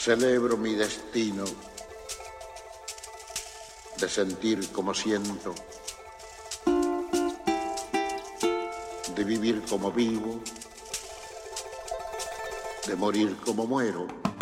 Celebro mi destino de sentir como siento, de vivir como vivo, de morir como muero.